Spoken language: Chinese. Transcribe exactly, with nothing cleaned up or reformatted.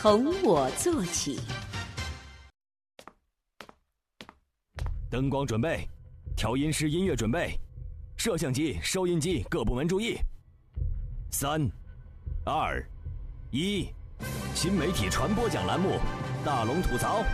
从我做起。 灯光准备，调音师音乐准备，摄像机、收音机各部门注意。三、二、一，新媒体传播奖栏目，大龙吐槽。